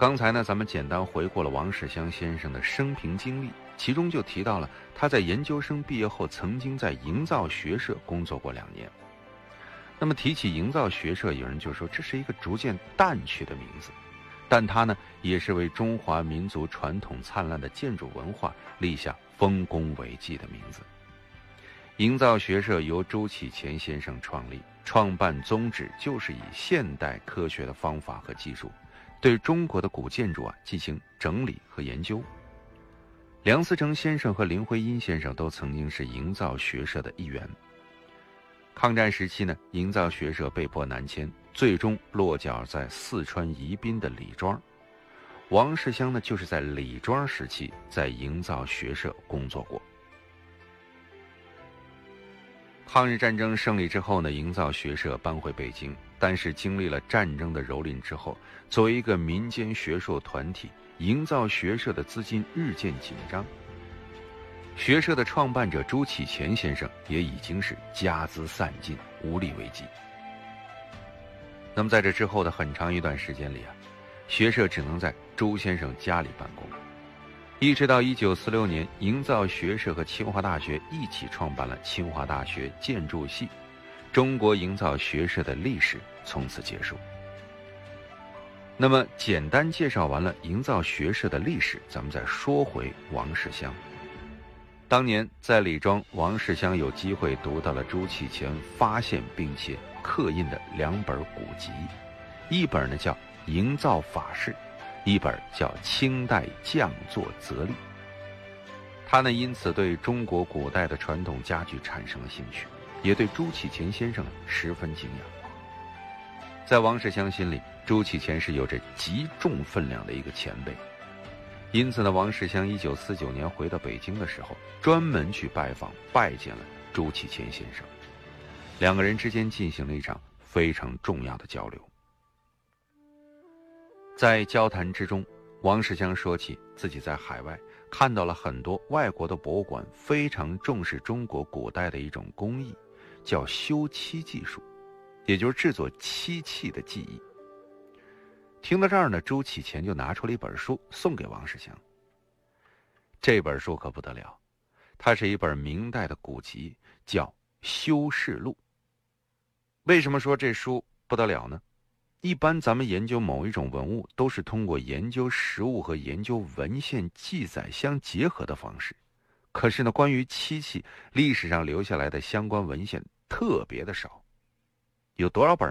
刚才呢，咱们简单回顾了王世襄先生的生平经历，其中就提到了他在研究生毕业后曾经在营造学社工作过2年。那么提起营造学社，有人就说这是一个逐渐淡去的名字，但它呢也是为中华民族传统灿烂的建筑文化立下丰功伟绩的名字。营造学社由朱启潜先生创立，创办宗旨就是以现代科学的方法和技术，对中国的古建筑进行整理和研究。梁思成先生和林徽因先生都曾经是营造学社的一员。抗战时期呢，营造学社被迫南迁，最终落脚在四川宜宾的李庄。王世襄呢，就是在李庄时期在营造学社工作过。抗日战争胜利之后呢，营造学社搬回北京，但是经历了战争的蹂躏之后，作为一个民间学术团体，营造学社的资金日渐紧张。学社的创办者朱启潜先生也已经是家资散尽，无力为继。那么在这之后的很长一段时间里学社只能在朱先生家里办公，一直到1946年，营造学社和清华大学一起创办了清华大学建筑系，中国营造学社的历史从此结束。那么简单介绍完了营造学社的历史，咱们再说回王世襄。当年在李庄，王世襄有机会读到了朱启潜发现并且刻印的2本古籍，一本呢叫《营造法式》，一本叫《清代匠作则例》。他呢因此对中国古代的传统家具产生了兴趣，也对朱启潜先生十分敬仰。在王世襄心里，朱启潜是有着极重分量的一个前辈。因此呢，王世襄1949年回到北京的时候，专门去拜访拜见了朱启潜先生，2个人之间进行了一场非常重要的交流。在交谈之中，王世襄说起自己在海外看到了很多外国的博物馆非常重视中国古代的一种工艺，叫修漆技术，也就是制作漆器的技艺。听到这儿呢，朱启潜就拿出了一本书送给王世襄。这本书可不得了，它是一本明代的古籍，叫《修饰录》。为什么说这书不得了呢？一般咱们研究某一种文物，都是通过研究实物和研究文献记载相结合的方式。可是呢，关于漆器，历史上留下来的相关文献特别的少。有多少本